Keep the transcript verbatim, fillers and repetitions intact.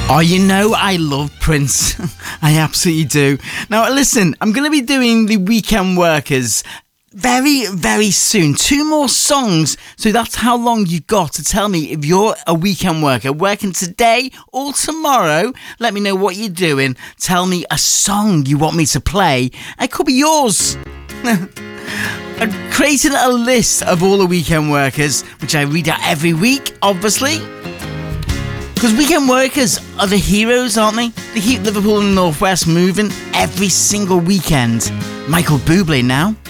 Oh, you know, I love Prince. I absolutely do. Now, listen, I'm going to be doing the Weekend Workers very, very soon. Two more songs. So that's how long you've got to tell me if you're a weekend worker working today or tomorrow. Let me know what you're doing. Tell me a song you want me to play. It could be yours. I've created a list of all the weekend workers, which I read out every week, obviously. Because weekend workers are the heroes, aren't they? They keep Liverpool and the North West moving every single weekend. Michael Bublé now.